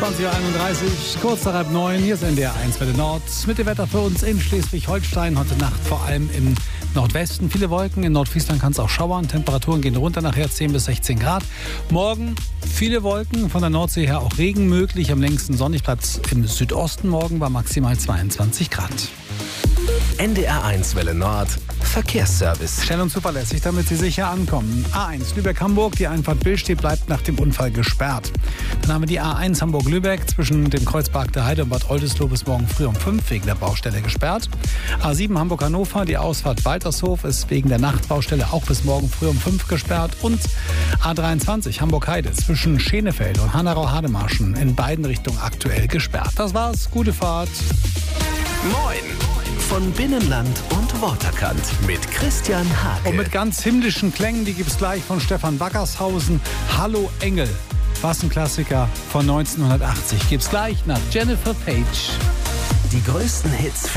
20.31 Uhr, kurz nach halb 9. Hier ist NDR 1 Welle Nord. Mit dem Wetter für uns in Schleswig-Holstein. Heute Nacht vor allem im Nordwesten viele Wolken. In Nordfriesland kann es auch schauern. Temperaturen gehen runter, nachher 10 bis 16 Grad. Morgen viele Wolken, von der Nordsee her auch Regen möglich. Am längsten sonnig bleibt es im Südosten morgen bei maximal 22 Grad. NDR 1 Welle Nord Verkehrsservice. Schnell und zuverlässig, damit Sie sicher ankommen. A1 Lübeck-Hamburg, die Einfahrt Billstedt bleibt nach dem Unfall gesperrt. Dann haben wir die A1 Hamburg-Lübeck zwischen dem Kreuzberg der Heide und Bad Oldesloe bis morgen früh um 5 wegen der Baustelle gesperrt. A7 Hamburg-Hannover, die Ausfahrt Waltershof ist wegen der Nachtbaustelle auch bis morgen früh um 5 gesperrt. Und A23 Hamburg-Heide zwischen Schenefeld und Hanau-Hademarschen in beiden Richtungen aktuell gesperrt. Das war's, gute Fahrt. Moin! Von Binnenland und Waterkant mit Christian Hake. Und mit ganz himmlischen Klängen, die gibt's gleich von Stefan Wackershausen. Hallo Engel, was ein Klassiker von 1980. Gibt's gleich nach Jennifer Page. Die größten Hits